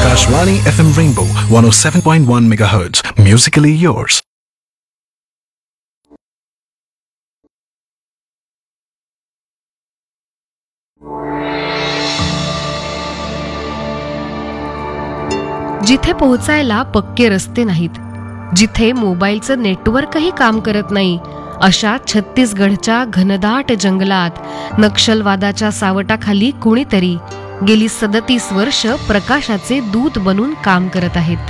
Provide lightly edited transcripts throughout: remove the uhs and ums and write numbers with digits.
Akashvani FM Rainbow 107.1 MHz. Musically yours. जिथे पोहोचायला पक्के रस्ते नाहीत, जिथे मोबाईलचं नेटवर्कही काम करत नाही, अशा छत्तीसगडच्या घनदाट जंगलात नक्षलवादाच्या सावटाखाली कुणीतरी गेली 37 वर्ष प्रकाशाचे दूत बनून काम करत आहेत.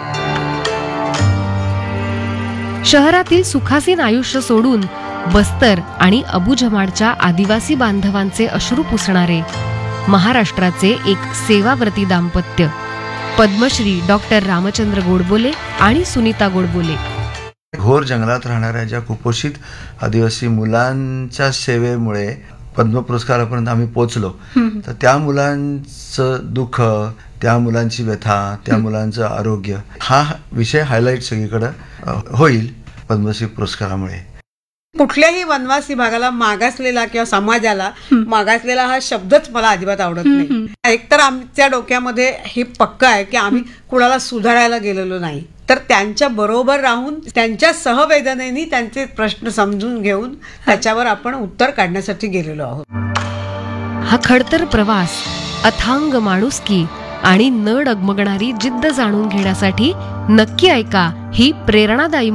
शहरातील सुखासीन आयुष्य सोडून बस्तर आणि अबुझमाडच्या आदिवासी बांधवांचे अश्रू पुसणारे महाराष्ट्राचे एक सेवाव्रती दाम्पत्य पद्मश्री डॉक्टर रामचंद्र गोडबोले आणि सुनीता गोडबोले. घोर जंगलात राहणाऱ्या ज्या कुपोषित आदिवासी मुलांच्या सेवेमुळे पद्म पुरस्कारापर्यंत आम्ही पोचलो. तर त्या मुलांचं दुःख, त्या मुलांची व्यथा, त्या मुलांचं आरोग्य, हा विषय हायलाईट सगळीकडे होईल पद्मश्री पुरस्कारामुळे. कुठल्याही वनवासी भागाला मागासलेला किंवा समाजाला मागासलेला हा शब्दच मला अजिबात आवडत नाही. एकतर आमच्या डोक्यामध्ये हे पक्का आहे की आम्ही कुणाला सुधारायला गेलेलो नाही, तर त्यांच्या बरोबर राहून त्यांच्या सहवेदनेने त्यांचे प्रश्न समजून घेऊन त्याच्यावर आपण उत्तर काढण्यासाठी गेलेलो आहोत. हा खडतर प्रवास अथांग माणुसकी आणि न डगमगणारी जिद्द जाणून घेण्यासाठी नक्की ऐका ही प्रेरणादायी